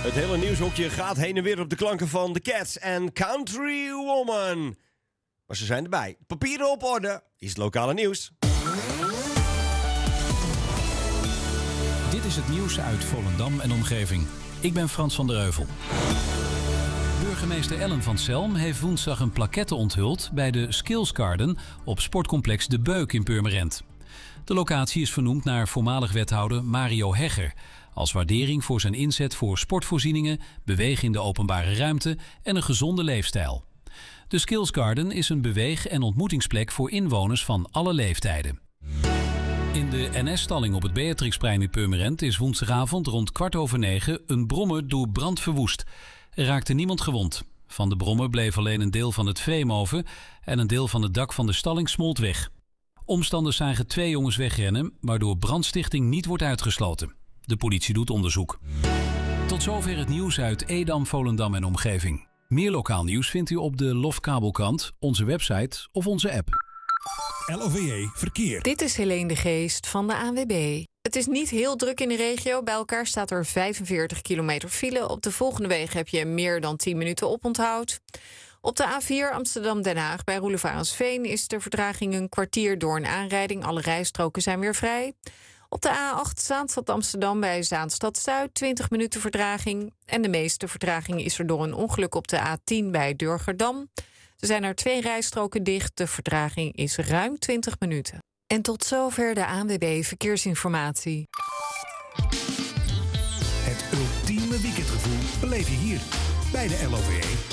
Het hele nieuwshokje gaat heen en weer op de klanken van The Cats en Country Woman. Maar ze zijn erbij. Papieren op orde. Is het lokale nieuws. Dit is het nieuws uit Volendam en omgeving. Ik ben Frans van der Heuvel. Burgemeester Ellen van Selm heeft woensdag een plaquette onthuld bij de Skills Garden op sportcomplex De Beuk in Purmerend. De locatie is vernoemd naar voormalig wethouder Mario Hegger, als waardering voor zijn inzet voor sportvoorzieningen, bewegen in de openbare ruimte en een gezonde leefstijl. De Skills Garden is een beweeg- en ontmoetingsplek voor inwoners van alle leeftijden. In de NS-stalling op het Beatrixplein in Purmerend is woensdagavond rond 9:15 een brommer door brand verwoest. Er raakte niemand gewond. Van de brommer bleef alleen een deel van het frame over en een deel van het dak van de stalling smolt weg. Omstanders zagen 2 jongens wegrennen, waardoor brandstichting niet wordt uitgesloten. De politie doet onderzoek. Tot zover het nieuws uit Edam, Volendam en omgeving. Meer lokaal nieuws vindt u op de Lofkabelkrant, onze website of onze app. LOVE Verkeer. Dit is Helene de Geest van de ANWB. Het is niet heel druk in de regio. Bij elkaar staat er 45 kilometer file. Op de volgende wegen heb je meer dan 10 minuten oponthoud. Op de A4 Amsterdam-Den Haag bij Roelevarensveen is de vertraging een kwartier door een aanrijding. Alle rijstroken zijn weer vrij. Op de A8 Zaanstad-Amsterdam bij Zaanstad-Zuid 20 minuten vertraging. En de meeste vertraging is er door een ongeluk op de A10 bij Durgerdam. Er zijn er 2 rijstroken dicht. De vertraging is ruim 20 minuten. En tot zover de ANWB Verkeersinformatie. Het ultieme weekendgevoel beleef je hier bij de LOVE.